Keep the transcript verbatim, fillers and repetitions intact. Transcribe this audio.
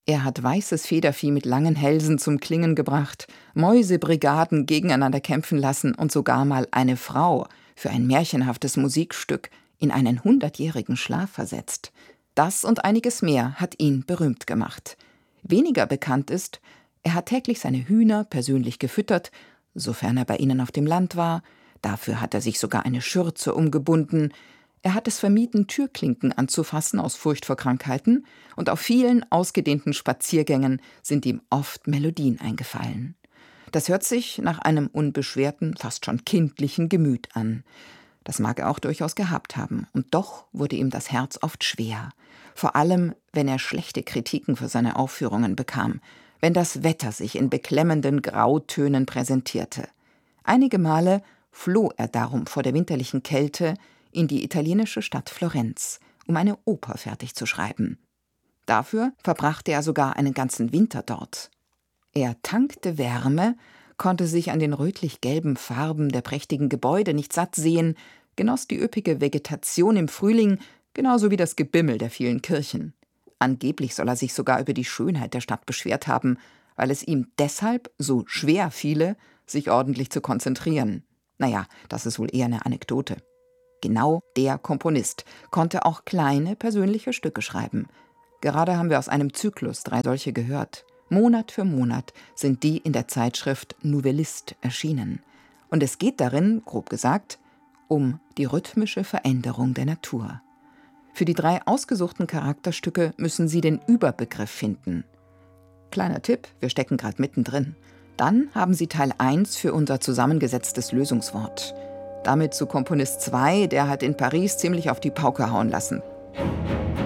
Er hat weißes Federvieh mit langen Hälsen zum Klingen gebracht, Mäusebrigaden gegeneinander kämpfen lassen und sogar mal eine Frau für ein märchenhaftes Musikstück in einen hundertjährigen Schlaf versetzt. Das und einiges mehr hat ihn berühmt gemacht. Weniger bekannt ist, er hat täglich seine Hühner persönlich gefüttert, sofern er bei ihnen auf dem Land war. Dafür hat er sich sogar eine Schürze umgebunden. Er hat es vermieden, Türklinken anzufassen aus Furcht vor Krankheiten, und auf vielen ausgedehnten Spaziergängen sind ihm oft Melodien eingefallen. Das hört sich nach einem unbeschwerten, fast schon kindlichen Gemüt an. Das mag er auch durchaus gehabt haben, und doch wurde ihm das Herz oft schwer. Vor allem, wenn er schlechte Kritiken für seine Aufführungen bekam, wenn das Wetter sich in beklemmenden Grautönen präsentierte. Einige Male floh er darum vor der winterlichen Kälte in die italienische Stadt Florenz, um eine Oper fertig zu schreiben. Dafür verbrachte er sogar einen ganzen Winter dort. Er tankte Wärme, konnte sich an den rötlich-gelben Farben der prächtigen Gebäude nicht satt sehen, genoss die üppige Vegetation im Frühling, genauso wie das Gebimmel der vielen Kirchen. Angeblich soll er sich sogar über die Schönheit der Stadt beschwert haben, weil es ihm deshalb so schwer fiele, sich ordentlich zu konzentrieren. Naja, das ist wohl eher eine Anekdote. Genau der Komponist konnte auch kleine, persönliche Stücke schreiben. Gerade haben wir aus einem Zyklus drei solche gehört. Monat für Monat sind die in der Zeitschrift Nouvelliste erschienen. Und es geht darin, grob gesagt, um die rhythmische Veränderung der Natur. Für die drei ausgesuchten Charakterstücke müssen Sie den Überbegriff finden. Kleiner Tipp, wir stecken gerade mittendrin. Dann haben Sie Teil eins für unser zusammengesetztes Lösungswort. Damit zu Komponist zwei, der hat in Paris ziemlich auf die Pauke hauen lassen.